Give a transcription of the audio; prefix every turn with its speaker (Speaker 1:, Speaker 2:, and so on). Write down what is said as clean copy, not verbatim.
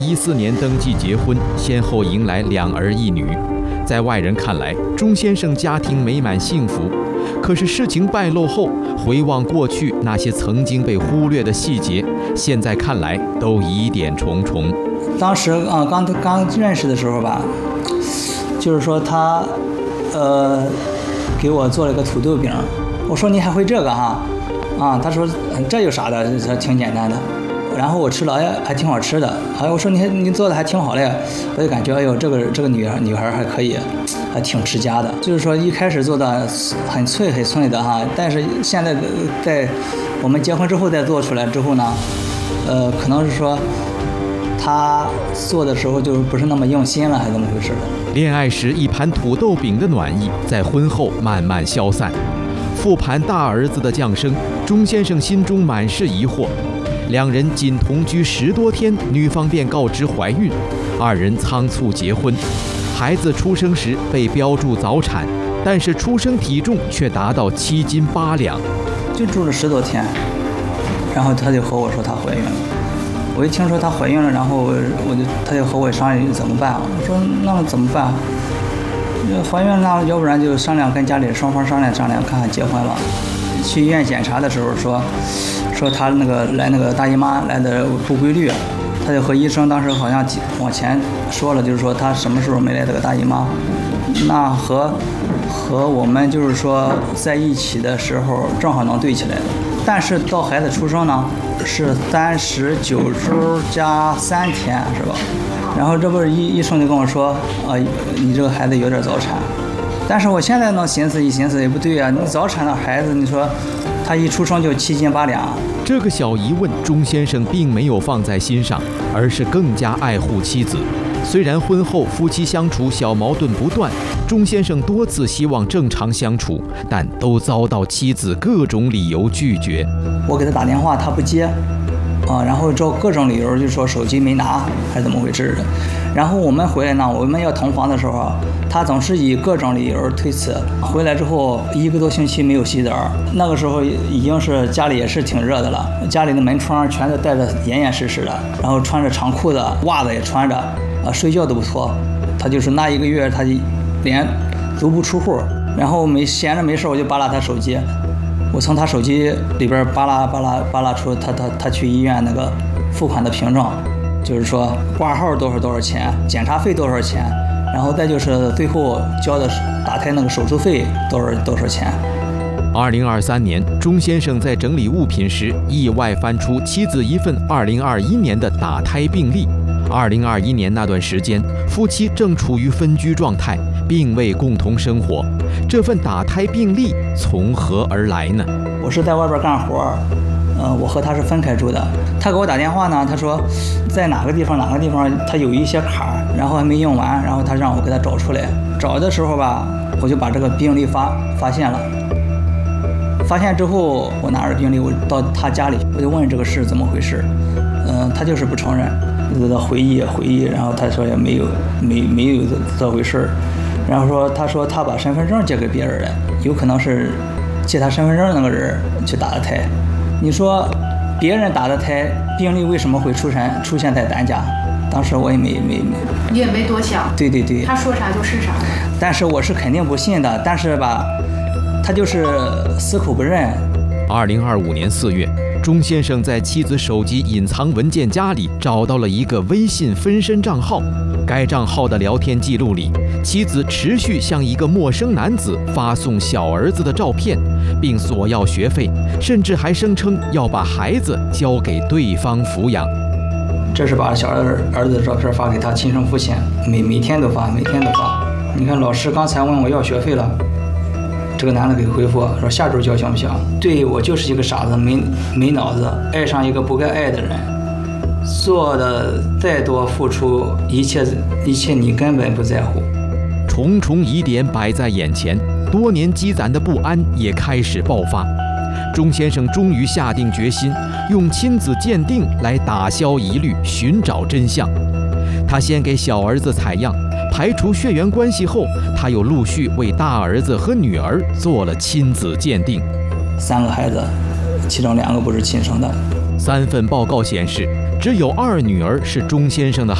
Speaker 1: 14年登记结婚，先后迎来2儿1女。在外人看来，钟先生家庭美满幸福。可是事情败露后，回望过去那些曾经被忽略的细节，现在看来都疑点重重。
Speaker 2: 当时刚认识的时候吧，就是说他给我做了个土豆饼，我说你还会这个哈？他说这有啥的，这挺简单的。然后我吃了，哎，还挺好吃的。我说你做的还挺好的，我就感觉哎呦，这个女孩还可以，还挺持家的。就是说一开始做的很脆的哈，但是现在在我们结婚之后再做出来之后呢，可能是说他做的时候就不是那么用心了，还是怎么回事？
Speaker 1: 恋爱时一盘土豆饼的暖意，在婚后慢慢消散。复盘大儿子的降生，钟先生心中满是疑惑。2人仅同居10多天，女方便告知怀孕，2人仓促结婚。孩子出生时被标注早产，但是出生体重却达到7斤8两。
Speaker 2: 就住了10多天，然后他就和我说她怀孕了。我一听说她怀孕了，然后他就和我商量怎么办。我说那怎么办？怀孕了，要不然就商量跟家里双方商量，看看结婚吧。去医院检查的时候说他那个大姨妈来的不规律，他就和医生当时好像往前说了，就是说他什么时候没来这个大姨妈，那和我们就是说在一起的时候正好能对起来的。但是到孩子出生呢是39周加3天，是吧？然后这不是医生就跟我说，你这个孩子有点早产。但是我现在呢寻思也不对啊，你早产的孩子，你说他一出生就7斤8两。
Speaker 1: 这个小疑问，钟先生并没有放在心上，而是更加爱护妻子。虽然婚后夫妻相处小矛盾不断，钟先生多次希望正常相处，但都遭到妻子各种理由拒绝。
Speaker 2: 我给他打电话，他不接，然后找各种理由，就说手机没拿还是怎么回事的。然后我们回来呢，我们要同房的时候，他总是以各种理由推辞。回来之后1个多星期没有洗澡，那个时候已经是家里也是挺热的了，家里的门窗全都带着严实的，然后穿着长裤子，袜子也穿着，睡觉都不脱。他就是那1个月，他就连足不出户。然后闲着没事，我就扒拉他手机，我从他手机里边扒拉出他去医院那个付款的凭证，就是说挂号多少钱，检查费多少钱，然后再就是最后交的打胎那个手术费多少钱。
Speaker 1: 2023年，钟先生在整理物品时，意外翻出妻子一份2021年的打胎病历。2021年那段时间，夫妻正处于分居状态，并未共同生活。这份打胎病历从何而来呢？
Speaker 2: 我是在外边干活，我和他是分开住的。他给我打电话呢，他说在哪个地方他有一些卡，然后还没用完，然后他让我给他找出来。找的时候吧，我就把这个病历发现了。发现之后，我拿着病历，我到他家里，我就问这个事怎么回事。他就是不承认，回忆，然后他说也没有这回事。然后他说他把身份证借给别人了，有可能是借他身份证那个人去打的胎。你说别人打的胎，病例为什么会出现在咱家？当时我也没，
Speaker 3: 你也没多想。
Speaker 2: 对，
Speaker 3: 他说啥就是啥。
Speaker 2: 但是我是肯定不信的，但是吧，他就是死口不认。
Speaker 1: 2025年4月，钟先生在妻子手机隐藏文件夹里找到了一个微信分身账号。该账号的聊天记录里，妻子持续向一个陌生男子发送小儿子的照片，并索要学费，甚至还声称要把孩子交给对方抚养。
Speaker 2: 这是把小儿子的照片发给他亲生父亲，每天都发。你看，老师刚才问我要学费了，这个男的给回复说下周交行不行？对，我就是一个傻子，没脑子，爱上一个不该爱的人，做的再多付出，一切你根本不在乎。
Speaker 1: 重重疑点摆在眼前，多年积攒的不安也开始爆发。钟先生终于下定决心，用亲子鉴定来打消疑虑，寻找真相。他先给小儿子采样，排除血缘关系后，他又陆续为大儿子和女儿做了亲子鉴定。
Speaker 2: 3个孩子，其中2个不是亲生的。
Speaker 1: 3份报告显示， 只有二女儿是钟先生的